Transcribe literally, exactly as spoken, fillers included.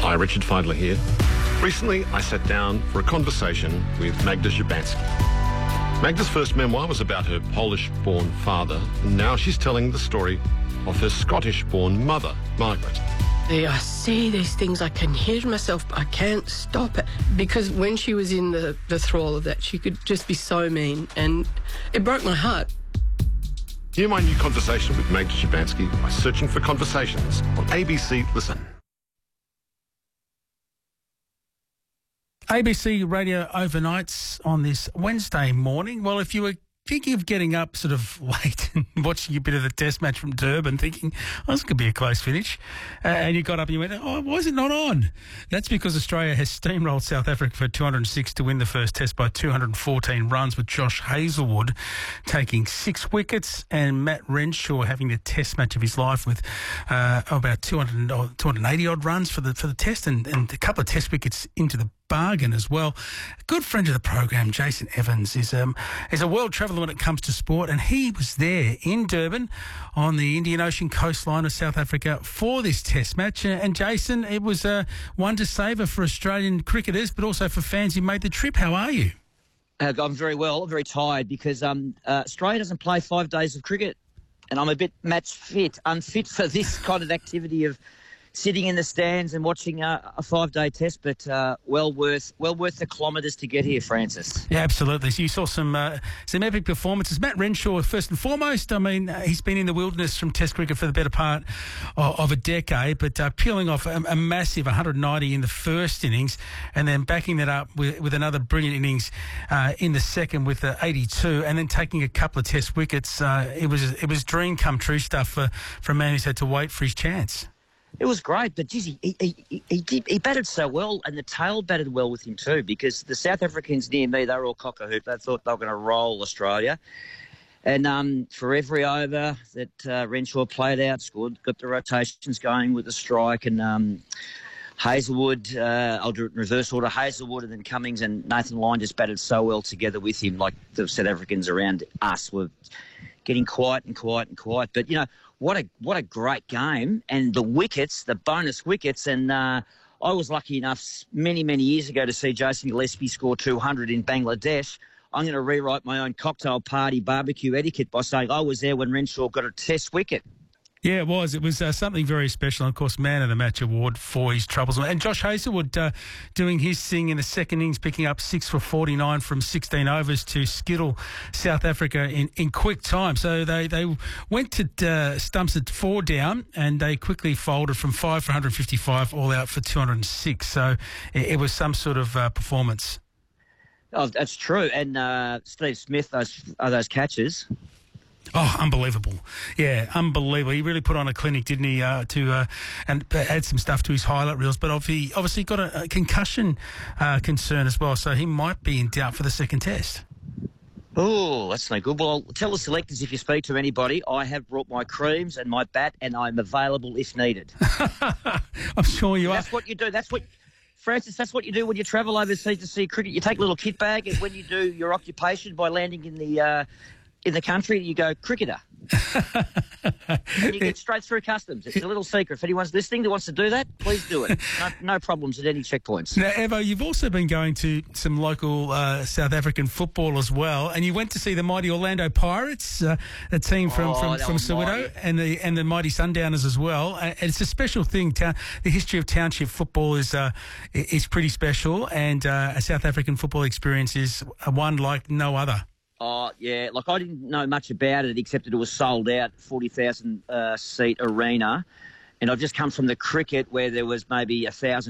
Hi, Richard Feidler here. Recently, I sat down for a conversation with Magda Szubanski. Magda's first memoir was about her Polish-born father, and now she's telling the story of her Scottish-born mother, Margaret. I see these things, I can hear myself, but I can't stop it. Because when she was in the, the thrall of that, she could just be so mean, and it broke my heart. Hear my new conversation with Magda Szubanski by searching for Conversations on A B C Listen. A B C Radio Overnights on this Wednesday morning. Well, if you were thinking of getting up sort of late and watching a bit of the test match from Durban, thinking, oh, this could be a close finish, uh, and you got up and you went, oh, why is it not on? That's because Australia has steamrolled South Africa for two hundred six to win the first test by two hundred fourteen runs, with Josh Hazlewood taking six wickets and Matt Renshaw having the test match of his life with uh, about two hundred, two hundred eighty odd runs for the for the test, and, and a couple of test wickets into the bargain as well. A good friend of the program, Jason Evans, is um is a world traveller when it comes to sport, and he was there in Durban on the Indian Ocean coastline of South Africa for this test match. And Jason, it was uh, one to savour for Australian cricketers, but also for fans who made the trip. How are you? Uh, I'm very well, very tired because um, uh, Australia doesn't play five days of cricket, and I'm a bit match fit, unfit for this kind of activity of sitting in the stands and watching uh, a five-day test, but uh, well worth well worth the kilometres to get here, Francis. Yeah, absolutely. So you saw some uh, some epic performances. Matt Renshaw, first and foremost, I mean, uh, he's been in the wilderness from Test cricket for the better part of, of a decade, but uh, peeling off a, a massive one hundred ninety in the first innings, and then backing that up with, with another brilliant innings uh, in the second with the eighty-two, and then taking a couple of Test wickets. Uh, it was it was dream come true stuff for, for a man who's had to wait for his chance. It was great, but geez, he, he, he, he, did, he batted so well, and the tail batted well with him too, because the South Africans near me, they were all cock-a-hoop. They thought they were going to roll Australia. And um, for every over that uh, Renshaw played out, scored, got the rotations going with the strike, and um, Hazlewood, uh, I'll do it in reverse order, Hazlewood and then Cummings and Nathan Lyon just batted so well together with him, like the South Africans around us were getting quiet and quiet and quiet. But, you know, what a what a great game. And the wickets, the bonus wickets, and uh, I was lucky enough many, many years ago to see Jason Gillespie score two hundred in Bangladesh. I'm going to rewrite my own cocktail party barbecue etiquette by saying I was there when Renshaw got a test wicket. Yeah, it was. It was uh, something very special. And, of course, Man of the Match award for his troubles. And Josh Hazlewood uh, doing his thing in the second innings, picking up six for forty-nine from sixteen overs to skittle South Africa in, in quick time. So they, they went to uh, stumps at four down, and they quickly folded from five for one hundred fifty-five all out for two hundred six. So it, it was some sort of uh, performance. Oh, that's true. And uh, Steve Smith, those are those catches. Oh, unbelievable. Yeah, unbelievable. He really put on a clinic, didn't he, uh, to uh, and add some stuff to his highlight reels. But obviously, obviously got a, a concussion uh, concern as well, so he might be in doubt for the second test. Oh, that's no good. Well, tell the selectors if you speak to anybody, I have brought my creams and my bat, and I'm available if needed. I'm sure you and are. That's what you do. That's what... Francis, that's what you do when you travel overseas to see cricket. You take a little kit bag, and when you do your occupation by landing in the... Uh, in the country, you go cricketer. And you get straight through customs. It's a little secret. If anyone's listening that wants to do that, please do it. No, no problems at any checkpoints. Now, Evo, you've also been going to some local uh, South African football as well, and you went to see the mighty Orlando Pirates, uh, a team from, oh, from, from Soweto, and the and the mighty Sundowners as well. And it's a special thing. Town, the history of township football is uh, is pretty special, and uh, a South African football experience is one like no other. Oh, yeah. Like, I didn't know much about it except that it was sold out, forty thousand uh, seat arena. And I've just come from the cricket where there was maybe a thousand